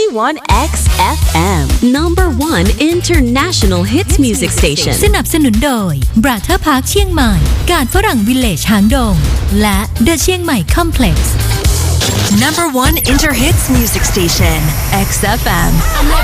91 XFM Number 1 International Hits Music Station สนับสนุนโดย Brother Park เชียงใหม่การฝรั่งวิลเลจหางดงและ The เชียงใหม่ Complex Number 1 Inter Hits Music Station XFM